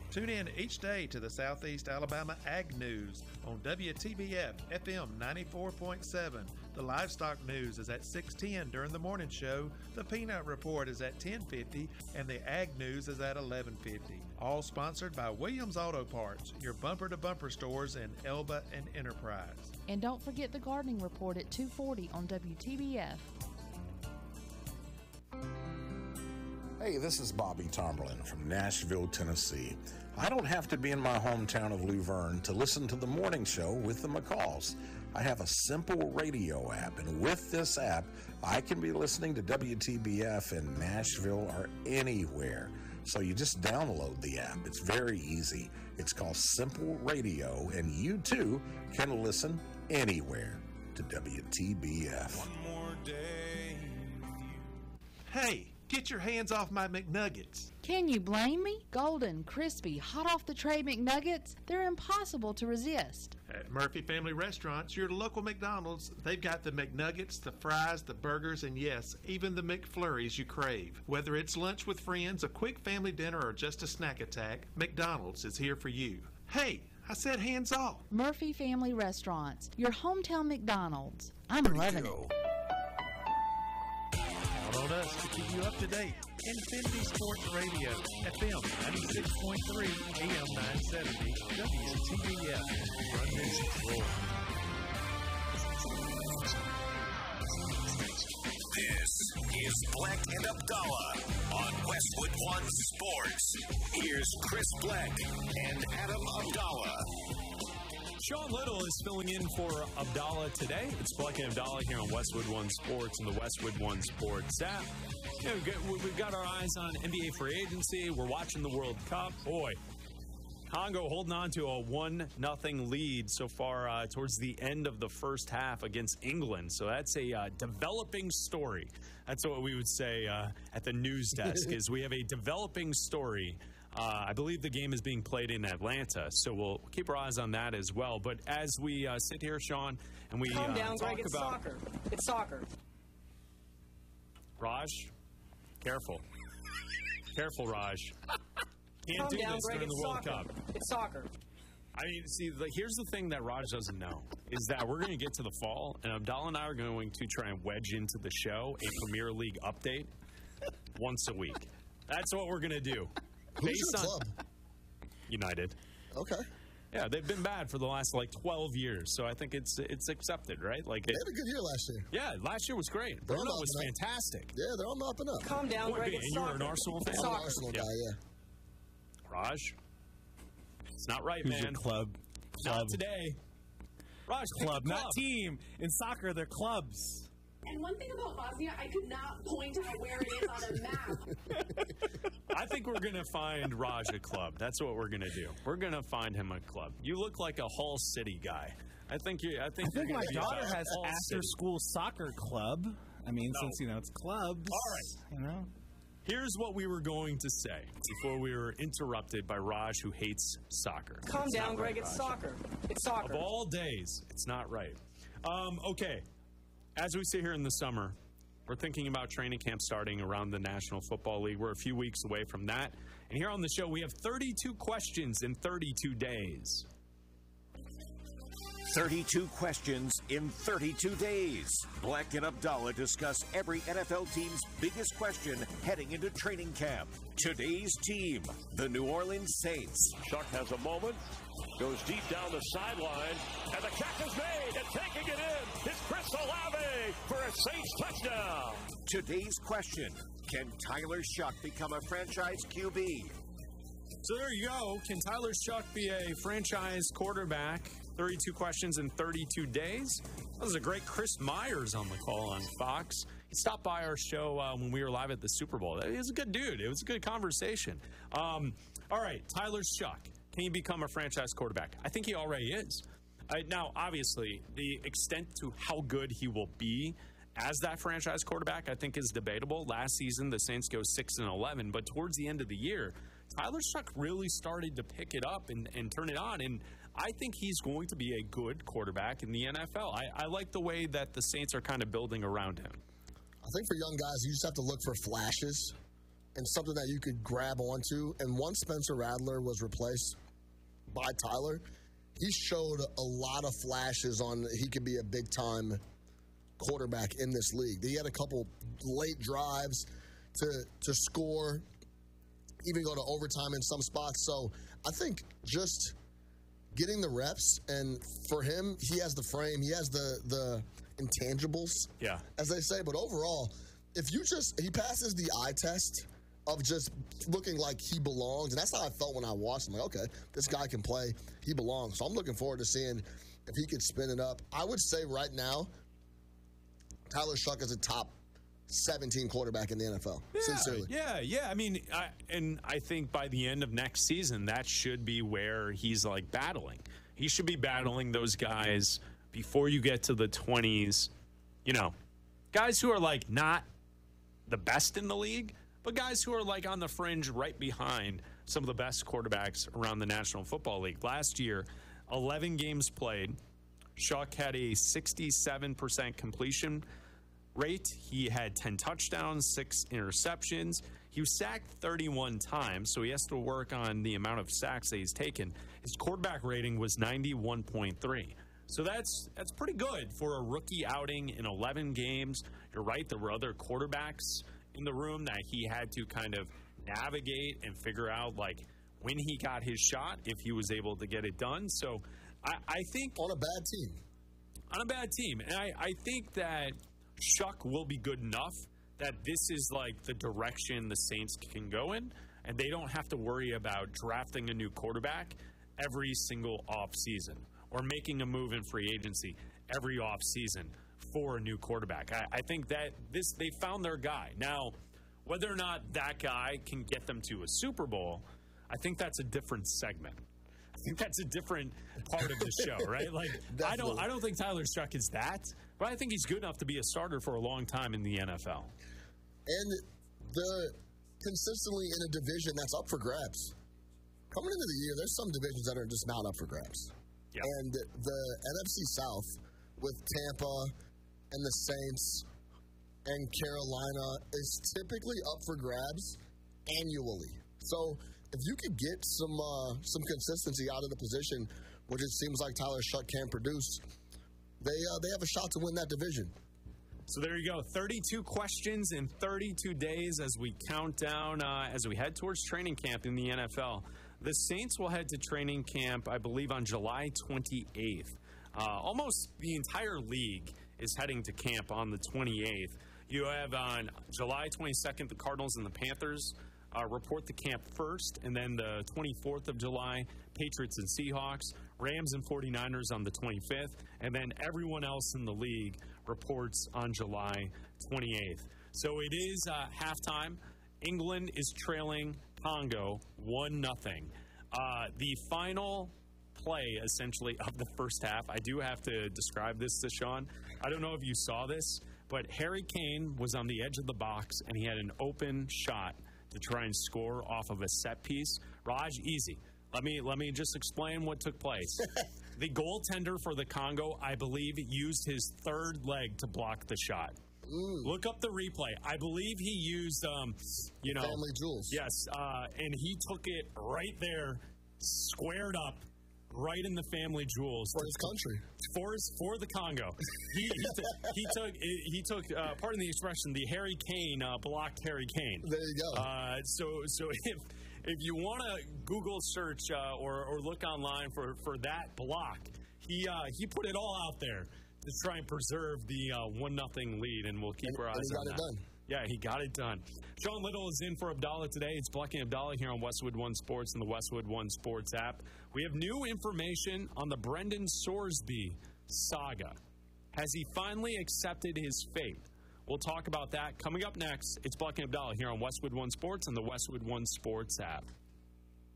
Tune in each day to the Southeast Alabama Ag News on WTBF FM 94.7. The Livestock News is at 6:10 during the morning show. The Peanut Report is at 10:50, and the Ag News is at 11:50. All sponsored by Williams Auto Parts, your bumper-to-bumper stores in Elba and Enterprise. And don't forget the Gardening Report at 2:40 on WTBF. Hey, this is Bobby Tomberlin from Nashville, Tennessee. I don't have to be in my hometown of Luverne to listen to the morning show with the McCalls. I have a simple radio app, and with this app, I can be listening to WTBF in Nashville or anywhere. So you just download the app. It's very easy. It's called Simple Radio, and you too can listen anywhere to WTBF. One more day. Hey, get your hands off my McNuggets. Can you blame me? Golden, crispy, hot off the tray McNuggets, they're impossible to resist. At Murphy Family Restaurants, your local McDonald's, they've got the McNuggets, the fries, the burgers, and yes, even the McFlurries you crave. Whether it's lunch with friends, a quick family dinner, or just a snack attack, McDonald's is here for you. Hey, I said hands off. Murphy Family Restaurants, your hometown McDonald's. I'm loving it. Count on us to keep you up to date. Infinity Sports Radio, FM 96.3, AM 970, WTBF. Run this floor. This is Black and Abdallah on Westwood One Sports. Here's Chris Black and Adam Abdallah. Sean Little is filling in for Abdallah today. It's Black and Abdallah here on Westwood One Sports and the Westwood One Sports app. You know, we've got our eyes on NBA free agency. We're watching the World Cup. Boy, Congo holding on to a 1-0 lead so far towards the end of the first half against England. So that's a developing story. That's what we would say at the news desk is we have a developing story. I believe the game is being played in Atlanta, so we'll keep our eyes on that as well. But as we sit here, Sean, and we calm down, talk Greg, it's about soccer. It's soccer. Raj, careful. Careful, Raj. Can't Calm do down, this Greg, during the it's World soccer. Cup. It's soccer. I mean, see, here's the thing that Raj doesn't know, is that we're going to get to the fall, and Abdallah and I are going to try and wedge into the show a Premier League update once a week. That's what we're going to do. Who's your club? United. Okay. Yeah, they've been bad for the last, 12 years, so I think it's accepted, right? They had a good year last year. Yeah, last year was great. Bruno was fantastic. Yeah, they're all mopping up. Calm down, Greg, it's And you were soccer. an Arsenal fan? It's I'm an soccer. Arsenal guy, yeah. Raj? It's not right, Who's man. your club? Not today. Raj, Club, pick a not team. In soccer, they're clubs. And one thing about Bosnia, I could not point out where it is on a map. I think we're going to find Raj a club. That's what we're going to do. We're going to find him a club. You look like a Hull City guy. I think my daughter has after-school soccer club. I mean, since, it's clubs. All right. Here's what we were going to say before we were interrupted by Raj, who hates soccer. Calm down, Greg. It's soccer. It's soccer. Of all days, it's not right. Okay. As we sit here in the summer, we're thinking about training camp starting around the National Football League. We're a few weeks away from that. And here on the show, we have 32 questions in 32 days. 32 questions in 32 days. Black and Abdallah discuss every NFL team's biggest question heading into training camp. Today's team, the New Orleans Saints. Chuck has a moment, goes deep down the sideline, and the catch is made, and taking it in is Chris Olave for a Saints touchdown. Today's question, can Tyler Shuck become a franchise QB? So there you go. Can Tyler Shuck be a franchise quarterback? 32 questions in 32 days. That was a great Chris Myers on the call on Fox. He stopped by our show when we were live at the Super Bowl. He was a good dude. It was a good conversation. All right, Tyler Shuck. Can he become a franchise quarterback? I think he already is. Now, obviously, the extent to how good he will be as that franchise quarterback, I think, is debatable. Last season, the Saints go 6-11, but towards the end of the year, Tyler Shuck really started to pick it up and turn it on, and I think he's going to be a good quarterback in the NFL. I like the way that the Saints are kind of building around him. I think for young guys, you just have to look for flashes and something that you could grab onto. And once Spencer Rattler was replaced by Tyler, he showed a lot of flashes on he could be a big-time quarterback in this league. He had a couple late drives to score, even go to overtime in some spots. So I think just getting the reps, and for him, he has the frame, he has the intangibles, as they say. But overall, if he passes the eye test of just looking like he belongs, and that's how I felt when I watched him. Like, okay, this guy can play, he belongs. So I'm looking forward to seeing if he could spin it up. I would say right now, Tyler Shough is a top 17 quarterback in the NFL. Sincerely. Yeah. I mean, I think by the end of next season, that should be where he's like battling. He should be battling those guys before you get to the 20s. You know, guys who are like not the best in the league, but guys who are like on the fringe right behind some of the best quarterbacks around the National Football League. Last year, 11 games played. Shough had a 67% completion rate. He had 10 touchdowns, 6 interceptions. He was sacked 31 times, so he has to work on the amount of sacks that he's taken. His quarterback rating was 91.3. So that's pretty good for a rookie outing in 11 games. You're right, there were other quarterbacks in the room that he had to kind of navigate and figure out, like, when he got his shot, if he was able to get it done. So I think... On a bad team. On a bad team. And I think that Shough will be good enough that this is like the direction the Saints can go in, and they don't have to worry about drafting a new quarterback every single offseason or making a move in free agency every offseason for a new quarterback. I think that they found their guy. Now, whether or not that guy can get them to a Super Bowl, I think that's a different segment. I think that's a different part of the show, right? Like, I don't think Tyler Shough is that, but I think he's good enough to be a starter for a long time in the NFL. And consistently in a division that's up for grabs. Coming into the year, there's some divisions that are just not up for grabs. Yep. And the NFC South with Tampa and the Saints and Carolina is typically up for grabs annually. So if you could get some consistency out of the position, which it seems like Tyler Shough can produce, they have a shot to win that division. So there you go. 32 questions in 32 days as we count down, as we head towards training camp in the NFL. The Saints will head to training camp, I believe, on July 28th. Almost the entire league is heading to camp on the 28th. You have on July 22nd, the Cardinals and the Panthers report to camp first, and then the 24th of July, Patriots and Seahawks, Rams and 49ers on the 25th, and then everyone else in the league reports on July 28th. So it is halftime. England is trailing Congo 1-0. The final play, essentially, of the first half, I do have to describe this to Sean. I don't know if you saw this, but Harry Kane was on the edge of the box, and he had an open shot to try and score off of a set piece. Raj, easy. Let me just explain what took place. The goaltender for the Congo, I believe, used his third leg to block the shot. Ooh. Look up the replay. I believe he used, Family Jewels. Yes, and he took it right there, squared up, right in the Family Jewels for his country, for the Congo. He took pardon the expression, the Harry Kane blocked Harry Kane. There you go. So if you want to Google search or look online for that block, he put it all out there to try and preserve the 1-0 lead, and we'll keep our eyes on that. He got it done. Yeah, he got it done. Sean Little is in for Abdallah today. It's Bucky and Abdallah here on Westwood One Sports and the Westwood One Sports app. We have new information on the Brendan Sorsby saga. Has he finally accepted his fate? We'll talk about that coming up next. It's Bucky and Abdallah here on Westwood One Sports and the Westwood One Sports app.